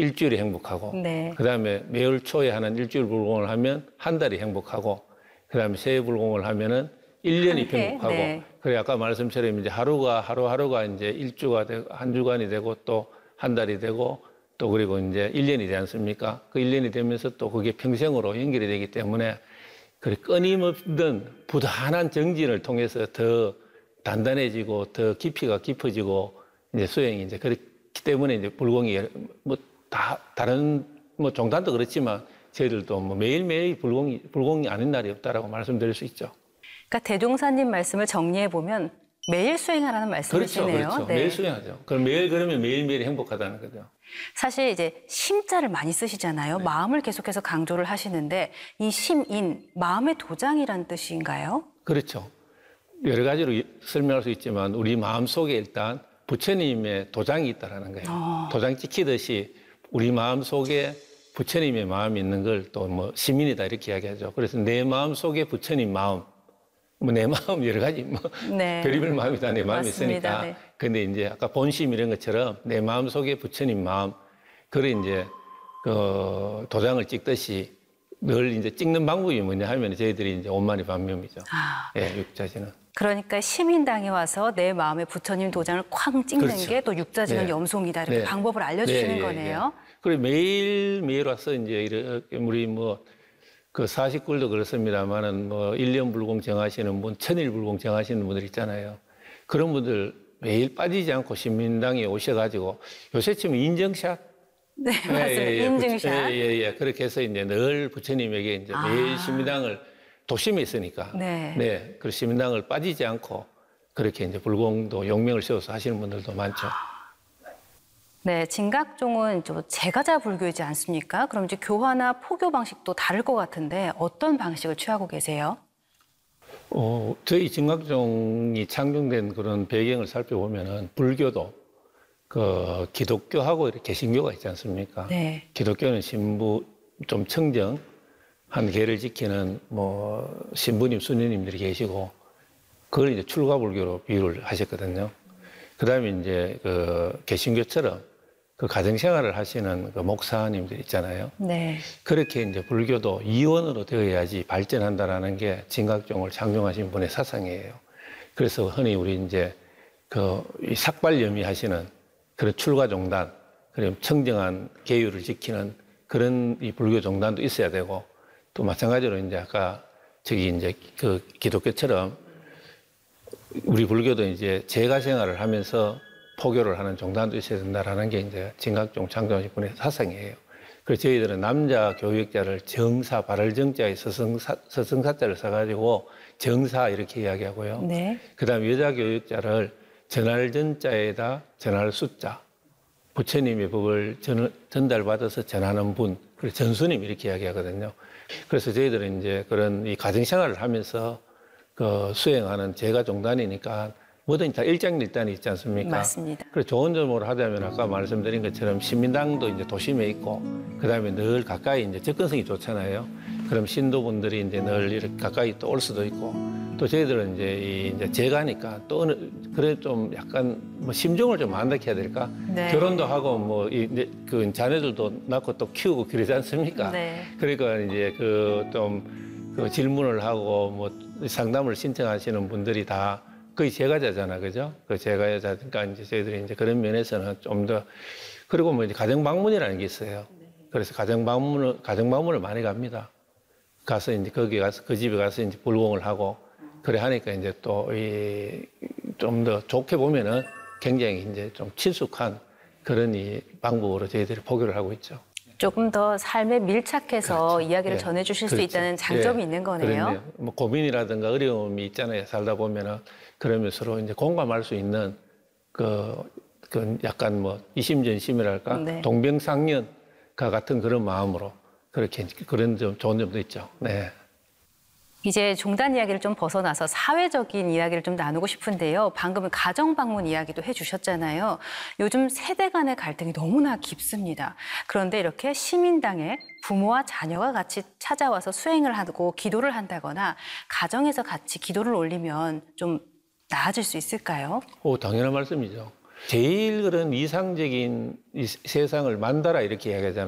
일주일이 행복하고, 네. 그다음에 매월 초에 하는 일주일 불공을 하면 한 달이 행복하고, 그다음에 새해 불공을 하면은 1년이 행복하고, 네. 그래 아까 말씀처럼 이제 하루하루가 이제 일주가 되고 한 주간이 되고 또 한 달이 되고 또 그리고 이제 1년이 되지 않습니까? 그 1년이 되면서 또 그게 평생으로 연결이 되기 때문에 그 끊임없는 부단한 정진을 통해서 더 단단해지고 더 깊이가 깊어지고 이제 수행이 이제 그렇기 때문에 이제 불공이 뭐 다 다른 뭐 종단도 그렇지만 저희들도 뭐 매일매일 불공이 아닌 날이 없다라고 말씀드릴 수 있죠. 그러니까 대종사님 말씀을 정리해 보면 매일 수행하라는 말씀이시네요. 그렇죠. 네. 매일 수행하죠. 그럼 매일 그러면 매일매일 행복하다는 거죠. 사실 이제 심자를 많이 쓰시잖아요. 마음을 계속해서 강조를 하시는데 이 심인, 마음의 도장이란 뜻인가요? 그렇죠. 여러 가지로 설명할 수 있지만 우리 마음속에 일단 부처님의 도장이 있다는 거예요. 도장 찍히듯이 우리 마음속에 부처님의 마음이 있는 걸 또 뭐 시민이다 이렇게 이야기하죠. 그래서 내 마음속에 부처님 마음, 뭐 내 마음 여러 가지 뭐 네. 별의별 마음이 다 내 마음이 맞습니다. 있으니까. 네. 근데 이제 아까 본심 이런 것처럼 내 마음속에 부처님 마음, 그래 이제 그 도장을 찍듯이 늘 이제 찍는 방법이 뭐냐 하면 저희들이 이제 온만이 반면이죠. 예, 육자지는. 그러니까 시민당에 와서 내 마음에 부처님 도장을 쾅 찍는 그렇죠. 게 또 육자지는 네. 염송이다 이렇게 네. 방법을 알려주시는 거네요. 그리고 매일 와서 이제 이렇게 우리 뭐 그 49일도 그렇습니다만은 뭐 1년 불공 정하시는 분, 1000일 불공 정하시는 분들 있잖아요. 그런 분들 매일 빠지지 않고 시민당에 오셔가지고 요새 지금 인증샷. 네, 맞습니다. 인증샷. 예. 그렇게 해서 이제 늘 부처님에게 이제 매일 시민당을 도심에 있으니까. 네. 그 시민당을 빠지지 않고 그렇게 이제 불공도 용명을 세워서 하시는 분들도 많죠. 네, 진각종은 좀 제가자 불교이지 않습니까? 그럼 이제 교화나 포교 방식도 다를 것 같은데 어떤 방식을 취하고 계세요? 저희 진각종이 창종된 그런 배경을 살펴보면은 불교도 그 기독교하고 이렇게 개신교가 있지 않습니까? 네. 기독교는 신부 좀 청정한 계를 지키는 뭐 신부님, 수녀님들이 계시고 그걸 이제 출가불교로 비유를 하셨거든요. 그다음에 이제 그 개신교처럼 그 가정생활을 하시는 그 목사님들 있잖아요. 네. 그렇게 이제 불교도 이원으로 되어야지 발전한다라는 게 진각종을 창종하신 분의 사상이에요. 그래서 흔히 우리 이제 그 삭발염이 하시는 그런 출가종단, 그리고 청정한 계율을 지키는 그런 이 불교 종단도 있어야 되고 또 마찬가지로 이제 아까 저기 이제 그 기독교처럼 우리 불교도 이제 재가 생활을 하면서 포교를 하는 종단도 있어야 된다라는 게 이제 진각종 창종하신 분의 사상이에요. 그래서 저희들은 남자 교육자를 정사, 발을 정자에 서성사자를 써가지고 정사 이렇게 이야기하고요. 네. 그 다음에 여자 교육자를 전할 전자에다 전할 숫자, 부처님의 법을 전달받아서 전하는 분, 그리고 전수님 이렇게 이야기하거든요. 그래서 저희들은 이제 그런 이 가정생활을 하면서 그 수행하는 제가 종단이니까 뭐든 다 일장일단이 있지 않습니까? 맞습니다. 그래서 좋은 점으로 하자면 아까 말씀드린 것처럼 시민당도 이제 도심에 있고 그다음에 늘 가까이 이제 접근성이 좋잖아요. 그럼 신도분들이 이제 늘 이렇게 가까이 또 올 수도 있고 또 저희들은 이제 제가니까 또 어느 그래 좀 약간 뭐 심정을 좀 안다게 해야 될까? 네. 결혼도 하고 뭐 이제 그 자녀들도 낳고 또 키우고 그러지 않습니까? 네. 그러니까 이제 그 좀 그 질문을 하고 뭐 상담을 신청하시는 분들이 다 거의 제가자잖아, 그죠? 그 제가자니까 이제 저희들이 이제 그런 면에서는 좀 더 그리고 뭐 이제 가정 방문이라는 게 있어요. 그래서 가정 방문을 많이 갑니다. 가서 이제 거기 가서 그 집에 가서 이제 불공을 하고 그래 하니까 이제 또 이 좀 더 좋게 보면은 굉장히 이제 좀 친숙한 그런 이 방법으로 저희들이 포교를 하고 있죠. 조금 더 삶에 밀착해서 그렇죠. 이야기를 예. 전해주실 수 그렇죠. 있다는 장점이 예. 있는 거네요. 그렇네요. 뭐 고민이라든가 어려움이 있잖아요. 살다 보면은 그러면 서로 이제 공감할 수 있는 그 약간 뭐 이심전심이랄까 네. 동병상련과 같은 그런 마음으로 그렇게 그런 좀 좋은 점도 있죠. 네. 이제 종단 이야기를 좀 벗어나서 사회적인 이야기를 좀 나누고 싶은데요. 방금 가정 방문 이야기도 해주셨잖아요. 요즘 세대 간의 갈등이 너무나 깊습니다. 그런데 이렇게 시민당에 부모와 자녀가 같이 찾아와서 수행을 하고 기도를 한다거나 가정에서 같이 기도를 올리면 좀 나아질 수 있을까요? 당연한 말씀이죠. 제일 그런 이상적인 이 세상을 만들어라 이렇게 이야기하잖아요.